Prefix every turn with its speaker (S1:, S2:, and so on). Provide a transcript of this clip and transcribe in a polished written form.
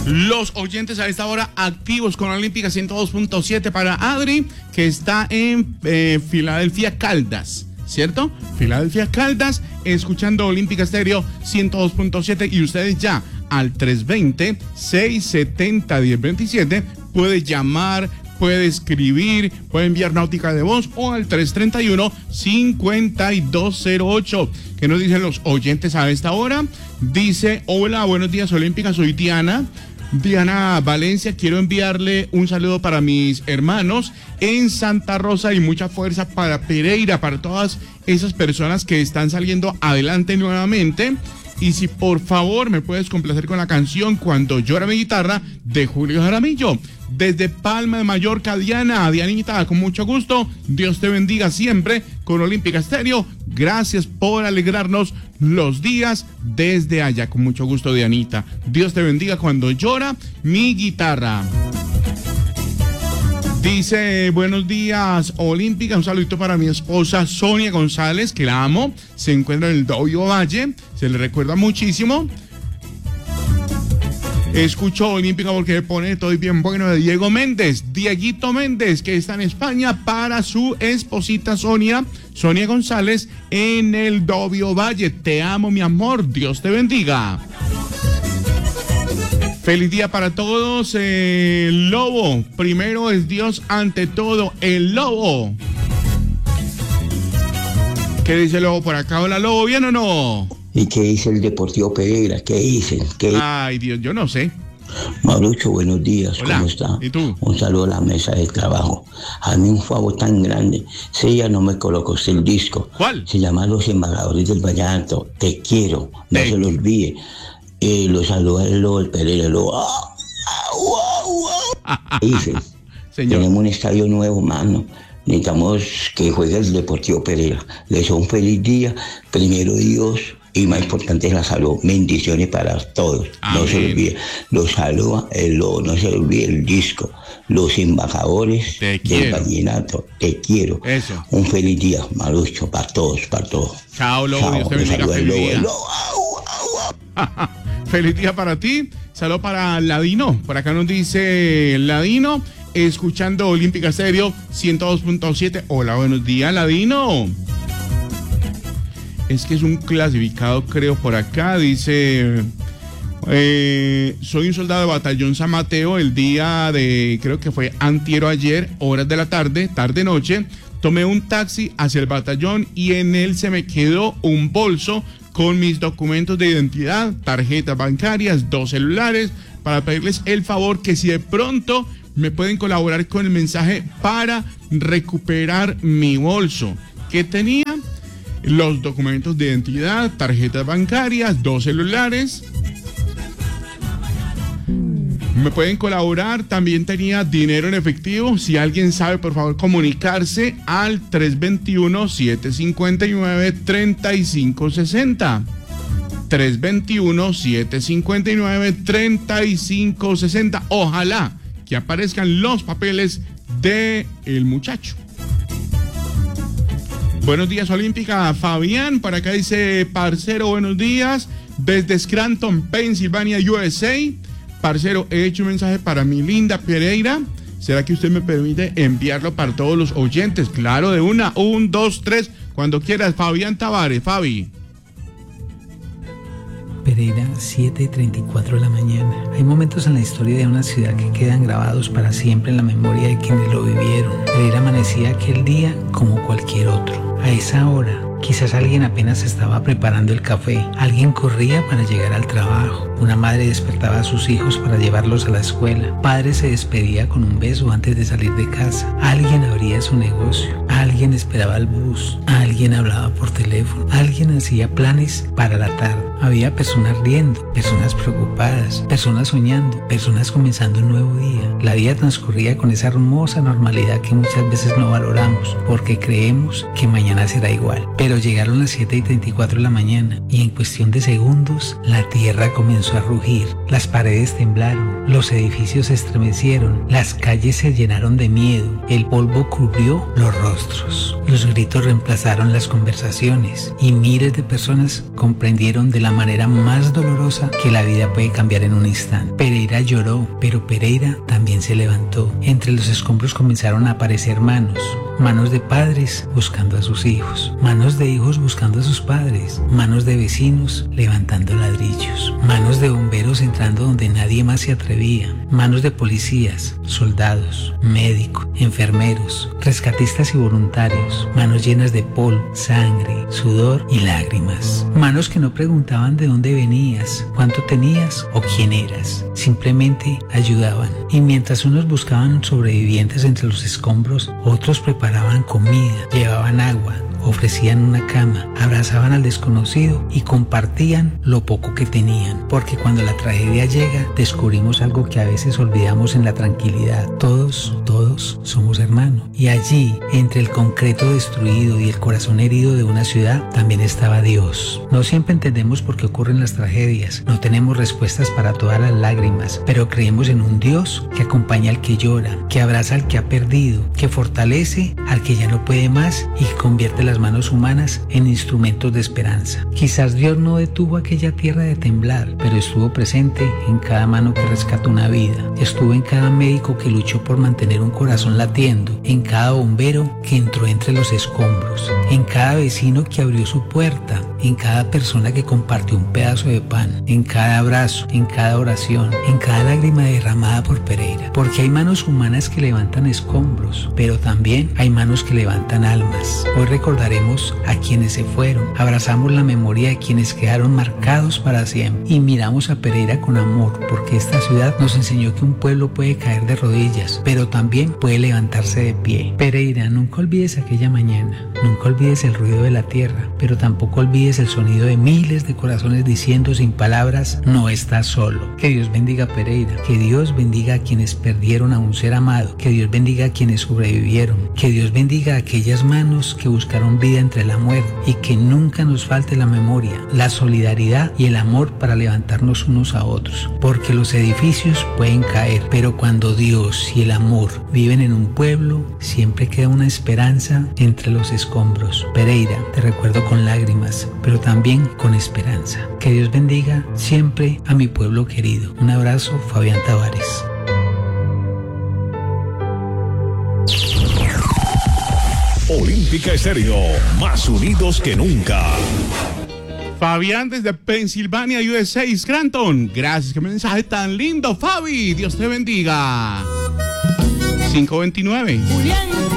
S1: Los oyentes a esta hora activos con Olímpica 102.7 para Adri, que está en Filadelfia Caldas, ¿cierto? Filadelfia Caldas, escuchando Olímpica Estéreo 102.7, y ustedes ya al 320-670-1027 puede llamar, puede escribir, puede enviar náutica de voz, o al 331-5208. ¿Qué nos dicen los oyentes a esta hora? Dice: hola, buenos días Olímpica, soy Diana Valencia, quiero enviarle un saludo para mis hermanos en Santa Rosa y mucha fuerza para Pereira, para todas esas personas que están saliendo adelante nuevamente. Y si por favor me puedes complacer con la canción Cuando llora mi guitarra, de Julio Jaramillo. Desde Palma de Mallorca, Dianita, con mucho gusto. Dios te bendiga siempre con Olímpica Estéreo. Gracias por alegrarnos los días desde allá. Con mucho gusto, Dianita. Dios te bendiga cuando llora mi guitarra. Dice: buenos días Olímpica, un saludito para mi esposa Sonia González, que la amo, se encuentra en el Dobio Valle, se le recuerda muchísimo. Escucho Olímpica porque pone todo bien bueno de Dieguito Méndez, que está en España, para su esposita Sonia González en el Dobio Valle. Te amo, mi amor, Dios te bendiga. Feliz día para todos. Lobo, primero es Dios ante todo. El Lobo. ¿Qué dice el Lobo por acá? Hola, Lobo, ¿bien o no?
S2: ¿Y qué dice el Deportivo Pereira? ¿Qué dicen?
S1: Ay, Dios, yo no sé.
S2: Mauricio, buenos días.
S1: Hola.
S2: ¿Cómo está?
S1: ¿Y tú?
S2: Un saludo a la mesa de trabajo. A mí un favor tan grande. Si ella no me colocó el disco.
S1: ¿Cuál?
S2: Se llama Los Embajadores del Vallenato. Te quiero. No se lo olvide. Lo saluda el Lobo del Pereira. Dice,
S1: señor,
S2: tenemos un estadio nuevo, mano. Necesitamos que juegue el Deportivo Pereira. Les deseo un feliz día. Primero Dios, y más importante es la salud. Bendiciones para todos. Amén. No se olvide. Los saluda el Lobo. No se olvide el disco. Los Embajadores del Vallenato. Te quiero.
S1: Eso.
S2: Un feliz día, Marucho, para todos.
S1: Chao, Lobo. Dios te bendiga. Feliz día. Feliz día para ti. Saludo para Ladino. Por acá nos dice Ladino, escuchando Olímpica Estéreo 102.7. Hola, buenos días, Ladino. Es que es un clasificado, creo, por acá. Dice: soy un soldado de batallón San Mateo. El día de, creo que fue antier o ayer, horas de la tarde-noche, tomé un taxi hacia el batallón y en él se me quedó un bolso con mis documentos de identidad, tarjetas bancarias, 2 celulares, para pedirles el favor que si de pronto me pueden colaborar con el mensaje para recuperar mi bolso, que tenía los documentos de identidad, tarjetas bancarias, 2 celulares. Me pueden colaborar, también tenía dinero en efectivo. Si alguien sabe, por favor, comunicarse al 321-759-3560. 321-759-3560. Ojalá que aparezcan los papeles del muchacho. Buenos días, Olímpica. Fabián, por acá dice: parcero, buenos días. Desde Scranton, Pensilvania, USA. Parcero, he hecho un mensaje para mi linda Pereira. ¿Será que usted me permite enviarlo para todos los oyentes? Claro, de una. 1, 2, 3. Cuando quieras. Fabián Tavares. Fabi.
S3: Pereira, 7:34 de la mañana. Hay momentos en la historia de una ciudad que quedan grabados para siempre en la memoria de quienes lo vivieron. Pereira amanecía aquel día como cualquier otro. A esa hora, quizás alguien apenas estaba preparando el café. Alguien corría para llegar al trabajo. Una madre despertaba a sus hijos para llevarlos a la escuela. Padre se despedía con un beso antes de salir de casa. Alguien abría su negocio. Alguien esperaba el bus. Alguien hablaba por teléfono. Alguien hacía planes para la tarde. Había personas riendo, personas preocupadas, personas soñando, personas comenzando un nuevo día. La vida transcurría con esa hermosa normalidad que muchas veces no valoramos porque creemos que mañana será igual. Pero llegaron las 7:34 de la mañana y en cuestión de segundos la tierra comenzó a rugir. Las paredes temblaron, los edificios se estremecieron, las calles se llenaron de miedo, el polvo cubrió los rostros. rostros. Los gritos reemplazaron las conversaciones y miles de personas comprendieron de la manera más dolorosa que la vida puede cambiar en un instante. Pereira lloró, pero Pereira también se levantó. Entre los escombros comenzaron a aparecer manos. Manos de padres buscando a sus hijos, manos de hijos buscando a sus padres, manos de vecinos levantando ladrillos, manos de bomberos entrando donde nadie más se atrevía, manos de policías, soldados, médicos, enfermeros, rescatistas y voluntarios, manos llenas de polvo, sangre, sudor y lágrimas, manos que no preguntaban de dónde venías, cuánto tenías o quién eras, simplemente ayudaban. Y mientras unos buscaban sobrevivientes entre los escombros, otros preparaban comida, llevaban agua, ofrecían una cama, abrazaban al desconocido y compartían lo poco que tenían, porque cuando la tragedia llega, descubrimos algo que a veces olvidamos en la tranquilidad. Todos somos hermanos. Y allí, entre el concreto destruido y el corazón herido de una ciudad, también estaba Dios. No siempre entendemos por qué ocurren las tragedias, no tenemos respuestas para todas las lágrimas, pero creemos en un Dios que acompaña al que llora, que abraza al que ha perdido, que fortalece al que ya no puede más y que convierte las manos humanas en instrumentos de esperanza. Quizás Dios no detuvo aquella tierra de temblar, pero estuvo presente en cada mano que rescató una vida, estuvo en cada médico que luchó por mantener un corazón latiendo, en cada bombero que entró entre los escombros, en cada vecino que abrió su puerta, en cada persona que compartió un pedazo de pan, en cada abrazo, en cada oración, en cada lágrima derramada por Pereira. Porque hay manos humanas que levantan escombros, pero también hay manos que levantan almas. Hoy recordaremos a quienes se fueron, abrazamos la memoria de quienes quedaron marcados para siempre y miramos a Pereira con amor, porque esta ciudad nos enseñó que un pueblo puede caer de rodillas, pero también puede levantarse de pie. Pereira, nunca olvides aquella mañana, nunca olvides el ruido de la tierra, pero tampoco olvides el sonido de miles de corazones diciendo sin palabras: no estás solo. Que Dios bendiga a Pereira, que Dios bendiga a quienes perdieron a un ser amado, que Dios bendiga a quienes sobrevivieron, que Dios bendiga a aquellas manos que buscaron vida entre la muerte, y que nunca nos falte la memoria, la solidaridad y el amor para levantarnos unos a otros, porque los edificios pueden caer, pero cuando Dios y el amor viven en un pueblo, siempre queda una esperanza entre los escombros. Pereira, te recuerdo con lágrimas, pero también con esperanza. Que Dios bendiga siempre a mi pueblo querido. Un abrazo, Fabián Tavares.
S4: Olímpica Estéreo, más unidos que nunca.
S1: Fabián desde Pensilvania, USA, Scranton. Gracias, qué mensaje tan lindo, Fabi. Dios te bendiga. 529.